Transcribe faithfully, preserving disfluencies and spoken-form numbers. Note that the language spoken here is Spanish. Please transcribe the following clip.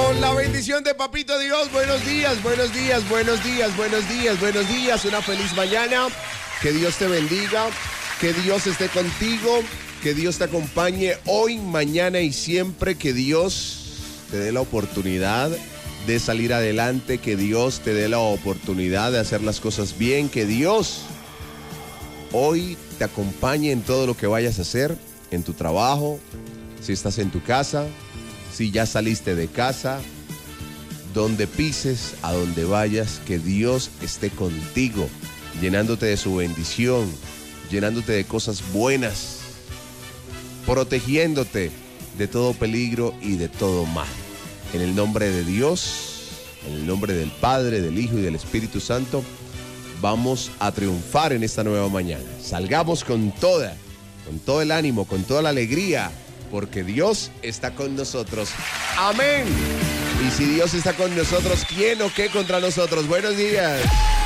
Con la bendición de Papito Dios, buenos días, buenos días, buenos días, buenos días, buenos días. Una feliz mañana. Que Dios te bendiga, que Dios esté contigo, que Dios te acompañe hoy, mañana y siempre. Que Dios te dé la oportunidad de salir adelante, que Dios te dé la oportunidad de hacer las cosas bien, que Dios hoy te acompañe en todo lo que vayas a hacer, en tu trabajo, si estás en tu casa, si ya saliste de casa, donde pises, a donde vayas, que Dios esté contigo, llenándote de su bendición, llenándote de cosas buenas, protegiéndote de todo peligro y de todo mal. En el nombre de Dios, en el nombre del Padre, del Hijo y del Espíritu Santo, vamos a triunfar en esta nueva mañana. Salgamos con toda, con todo el ánimo, con toda la alegría, porque Dios está con nosotros. Amén. Y si Dios está con nosotros, ¿quién o qué contra nosotros? Buenos días.